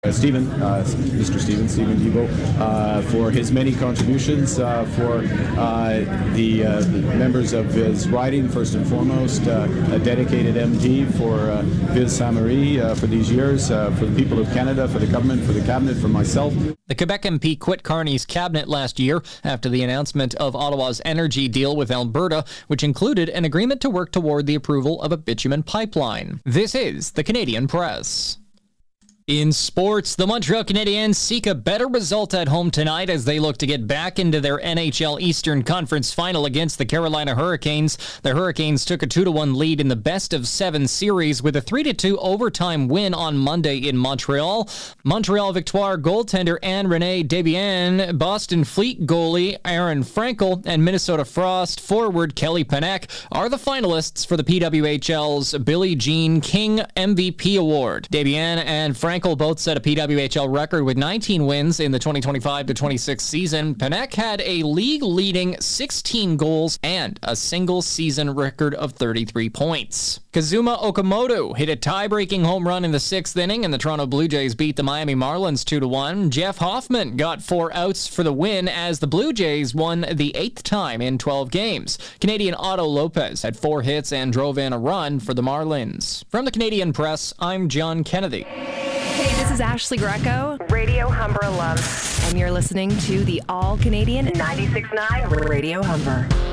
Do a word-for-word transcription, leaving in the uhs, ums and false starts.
Uh, Stephen, uh, Mister Stephen, Stephen Debo, uh, for his many contributions, uh, for uh, the, uh, the members of Viz Riding, first and foremost, uh, a dedicated M D for uh, Viz Saint-Marie uh, for these years, uh, for the people of Canada, for the government, for the cabinet, for myself. The Quebec M P quit Carney's cabinet last year after the announcement of Ottawa's energy deal with Alberta, which included an agreement to work toward the approval of a bitumen pipeline. This is the Canadian Press. In sports, the Montreal Canadiens seek a better result at home tonight as they look to get back into their N H L Eastern Conference final against the Carolina Hurricanes. The Hurricanes took a two to one lead in the best of seven series with a three to two overtime win on Monday in Montreal. Montreal Victoire goaltender Anne-Renee Desbiens, Boston Fleet goalie Aaron Frankel, and Minnesota Frost forward Kelly Panek are the finalists for the P W H L's Billie Jean King M V P Award. Desbiens and Frankel both set a P W H L record with nineteen wins in the twenty twenty-five to twenty-six season. Panek had a league-leading sixteen goals and a single-season record of thirty-three points. Kazuma Okamoto hit a tie-breaking home run in the sixth inning, and the Toronto Blue Jays beat the Miami Marlins two to one. Jeff Hoffman got four outs for the win as the Blue Jays won the eighth time in twelve games. Canadian Otto Lopez had four hits and drove in a run for the Marlins. From the Canadian Press, I'm John Kennedy. Hey, this is Ashley Greco, Radio Humber alum, and you're listening to the All-Canadian ninety-six point nine Radio Humber.